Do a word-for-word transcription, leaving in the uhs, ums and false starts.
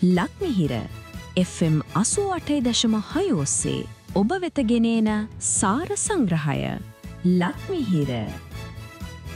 ලක්මිහිර F M අසූ අටයි දශම හය ඔස්සේ ඔබ වෙත ගෙනෙන සාර සංග්‍රහය ලක්මිහිර.